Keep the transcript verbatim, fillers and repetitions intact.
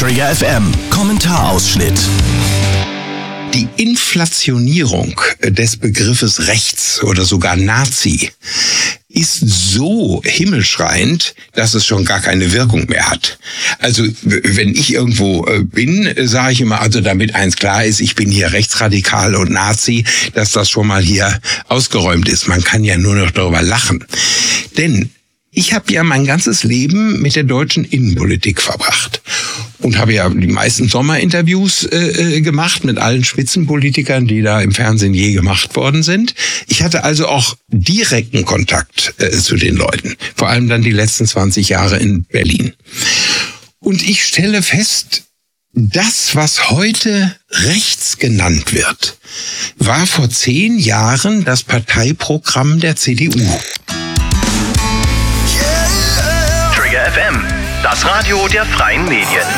Trigger F M Kommentarausschnitt. Die Inflationierung des Begriffes rechts oder sogar Nazi ist so himmelschreiend, dass es schon gar keine Wirkung mehr hat. Also wenn ich irgendwo bin, sage ich immer, also damit eins klar ist, ich bin hier rechtsradikal und Nazi, dass das schon mal hier ausgeräumt ist. Man kann ja nur noch darüber lachen. Denn ich habe ja mein ganzes Leben mit der deutschen Innenpolitik verbracht und habe ja die meisten Sommerinterviews äh, gemacht mit allen Spitzenpolitikern, die da im Fernsehen je gemacht worden sind. Ich hatte also auch direkten Kontakt äh, zu den Leuten, vor allem dann die letzten zwanzig Jahre in Berlin. Und ich stelle fest, das, was heute rechts genannt wird, war vor zehn Jahren das Parteiprogramm der C D U. Trigger F M, das Radio der freien Medien.